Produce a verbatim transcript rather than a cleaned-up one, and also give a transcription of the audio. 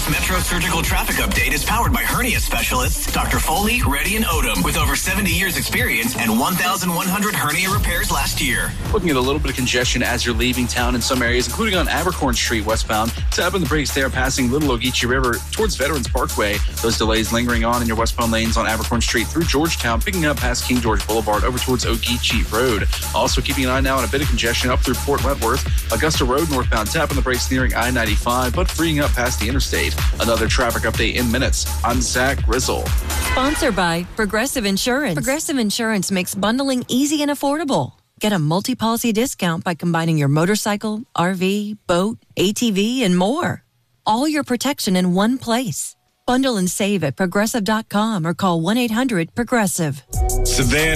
This Metro Surgical Traffic Update is powered by hernia specialists Doctor Foley, Reddy, and Odom with over seventy years experience and one thousand one hundred hernia repairs last year. Looking at a little bit of congestion as you're leaving town in some areas, including on Abercorn Street westbound. Tap on the brakes there, passing Little Ogeechee River towards Veterans Parkway. Those delays lingering on in your westbound lanes on Abercorn Street through Georgetown, picking up past King George Boulevard over towards Ogeechee Road. Also keeping an eye now on a bit of congestion up through Port Wentworth. Augusta Road northbound, tap on the brakes nearing I ninety-five, but freeing up past the interstate. Another traffic update in minutes. I'm Zach Grizzle. Sponsored by Progressive Insurance. Progressive Insurance makes bundling easy and affordable. Get a multi-policy discount by combining your motorcycle, R V, boat, A T V, and more. All your protection in one place. Bundle and save at progressive dot com or call one eight hundred progressive. Savannah.